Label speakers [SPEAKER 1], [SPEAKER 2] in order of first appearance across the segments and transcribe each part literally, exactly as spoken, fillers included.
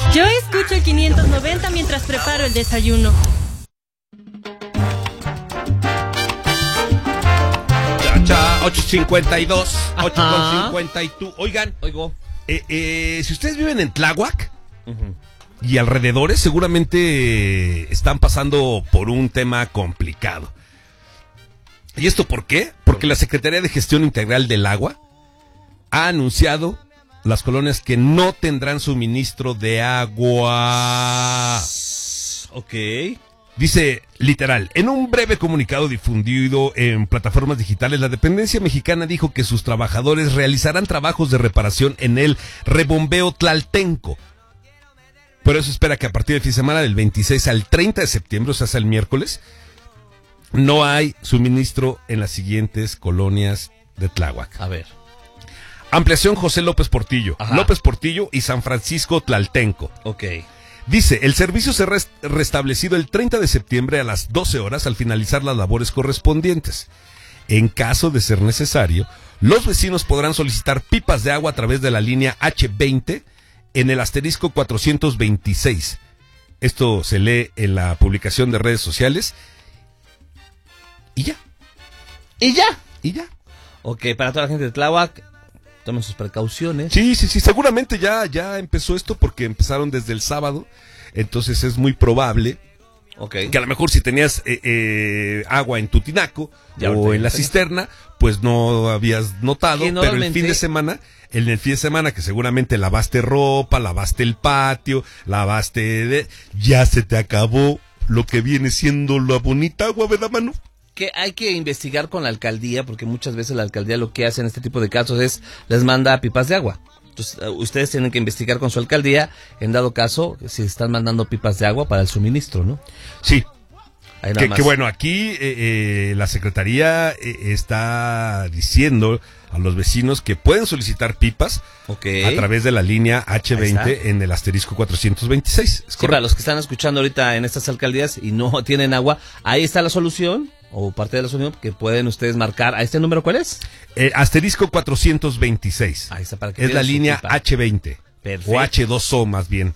[SPEAKER 1] Yo escucho el quinientos noventa mientras preparo el desayuno.
[SPEAKER 2] ocho cincuenta y dos, ocho cincuenta y dos. Oigan,
[SPEAKER 3] Oigo.
[SPEAKER 2] eh, eh, si ustedes viven en Tláhuac uh-huh. y alrededores, seguramente están pasando por un tema complicado. ¿Y esto por qué? Porque la Secretaría de Gestión Integral del Agua ha anunciado las colonias que no tendrán suministro de agua.
[SPEAKER 3] Ok.
[SPEAKER 2] Dice, literal, en un breve comunicado difundido en plataformas digitales, la dependencia mexicana dijo que sus trabajadores realizarán trabajos de reparación en el rebombeo Tlaltenco. Por eso espera que a partir del fin de semana, del veintiséis al treinta de septiembre, o sea, hasta el miércoles, no hay suministro en las siguientes colonias de Tláhuac.
[SPEAKER 3] A ver.
[SPEAKER 2] Ampliación José López Portillo,
[SPEAKER 3] Ajá.
[SPEAKER 2] López Portillo y San Francisco Tlaltenco.
[SPEAKER 3] Ok.
[SPEAKER 2] Dice, el servicio será rest- restablecido el treinta de septiembre a las doce horas al finalizar las labores correspondientes. En caso de ser necesario, los vecinos podrán solicitar pipas de agua a través de la línea hache veinte en el asterisco cuatrocientos veintiséis. Esto se lee en la publicación de redes sociales. Y ya.
[SPEAKER 3] ¿Y ya?
[SPEAKER 2] Y ya.
[SPEAKER 3] Ok, para toda la gente de Tláhuac, tomen sus precauciones.
[SPEAKER 2] Sí, sí, sí, seguramente ya, ya empezó esto porque empezaron desde el sábado, entonces es muy probable
[SPEAKER 3] okay.
[SPEAKER 2] que a lo mejor si tenías eh, eh, agua en tu tinaco ya o en la cisterna, pues no habías notado, pero el fin de semana, en el fin de semana que seguramente lavaste ropa, lavaste el patio, lavaste, de, ya se te acabó lo que viene siendo la bonita agua, ¿verdad, mano?
[SPEAKER 3] Que hay que investigar con la alcaldía, porque muchas veces la alcaldía lo que hace en este tipo de casos es les manda pipas de agua. Entonces, ustedes tienen que investigar con su alcaldía, en dado caso, si están mandando pipas de agua para el suministro, ¿no?
[SPEAKER 2] Sí. Que, que bueno, aquí eh, eh, la Secretaría eh, está diciendo a los vecinos que pueden solicitar pipas
[SPEAKER 3] okay.
[SPEAKER 2] a través de la línea hache veinte en el asterisco cuatrocientos veintiséis.
[SPEAKER 3] Sí, para los que están escuchando ahorita en estas alcaldías y no tienen agua, ahí está la solución, o parte de la solución, que pueden ustedes marcar. ¿A este número cuál es?
[SPEAKER 2] Eh, asterisco cuatrocientos veintiséis.
[SPEAKER 3] Ahí está, para que
[SPEAKER 2] es la línea pipa. hache veinte.
[SPEAKER 3] Perfecto.
[SPEAKER 2] O hache dos o más bien.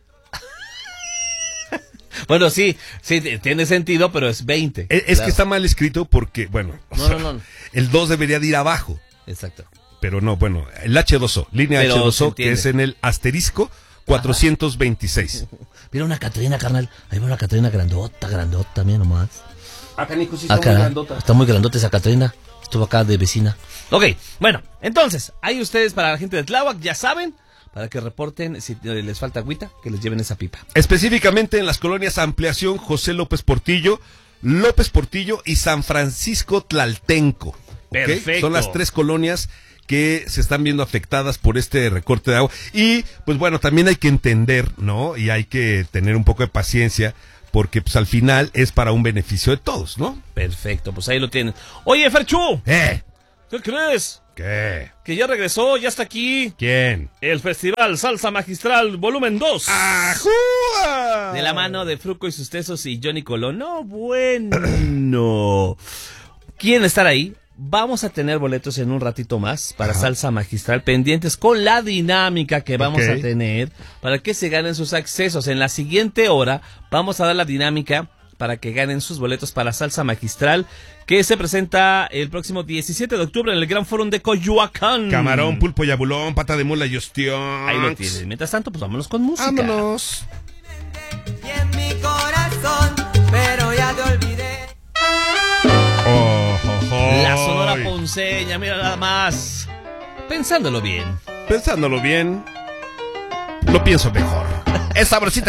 [SPEAKER 3] Bueno, sí, sí, tiene sentido, pero es veinte.
[SPEAKER 2] Es, es claro. que está mal escrito porque, bueno, o
[SPEAKER 3] no,
[SPEAKER 2] sea,
[SPEAKER 3] no, no.
[SPEAKER 2] el dos debería de ir abajo.
[SPEAKER 3] Exacto.
[SPEAKER 2] Pero no, bueno, el hache dos o, línea pero hache dos o, que es en el asterisco cuatrocientos veintiséis.
[SPEAKER 3] Mira una Catrina, carnal. Ahí va una Catrina grandota, grandota también nomás.
[SPEAKER 2] Acá, Nico, sí está
[SPEAKER 3] acá,
[SPEAKER 2] muy grandota.
[SPEAKER 3] Está muy grandota esa Catrina. Estuvo acá de vecina. Ok, bueno, entonces, ahí ustedes para la gente de Tláhuac ya saben, para que reporten si les falta agüita, que les lleven esa pipa.
[SPEAKER 2] Específicamente en las colonias Ampliación, José López Portillo, López Portillo y San Francisco Tlaltenco. ¿Okay?
[SPEAKER 3] Perfecto.
[SPEAKER 2] Son las tres colonias que se están viendo afectadas por este recorte de agua. Y, pues bueno, también hay que entender, ¿no? Y hay que tener un poco de paciencia, porque pues al final es para un beneficio de todos, ¿no?
[SPEAKER 3] Perfecto, pues ahí lo tienen. Oye, Ferchu.
[SPEAKER 2] ¿Eh?
[SPEAKER 3] ¿Qué crees?
[SPEAKER 2] ¿Qué?
[SPEAKER 3] Que ya regresó, ya está aquí.
[SPEAKER 2] ¿Quién?
[SPEAKER 3] El Festival Salsa Magistral Volumen dos.
[SPEAKER 2] ¡Ajúa!
[SPEAKER 3] De la mano de Fruco y sus tesos y Johnny Colón. No, bueno. ¿Quieren estar ahí? Vamos a tener boletos en un ratito más para Ajá. Salsa Magistral, pendientes con la dinámica que vamos okay. a tener para que se ganen sus accesos. En la siguiente hora vamos a dar la dinámica para que ganen sus boletos para Salsa Magistral, que se presenta el próximo diecisiete de octubre en el Gran Fórum de Coyoacán.
[SPEAKER 2] Camarón, pulpo y abulón, pata de mula y ostión.
[SPEAKER 3] Ahí lo tienen. Mientras tanto, pues vámonos con música.
[SPEAKER 2] Vámonos.
[SPEAKER 4] Y en mi corazón, pero ya te olvidé.
[SPEAKER 2] Oh, oh, oh.
[SPEAKER 3] La Sonora Ponceña, mira nada más. Pensándolo bien.
[SPEAKER 2] Pensándolo bien, lo pienso mejor. Es sabrosita.